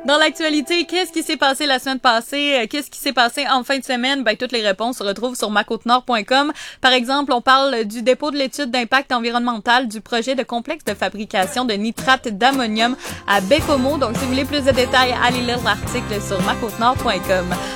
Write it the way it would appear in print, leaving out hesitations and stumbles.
Dans l'actualité, qu'est-ce qui s'est passé la semaine passée? Qu'est-ce qui s'est passé en fin de semaine? Ben, toutes les réponses se retrouvent sur macôtenord.com. Par exemple, on parle du dépôt de l'étude d'impact environnemental du projet de complexe de fabrication de nitrate d'ammonium à Baie-Comeau. Donc, si vous voulez plus de détails, allez lire l'article sur macôtenord.com.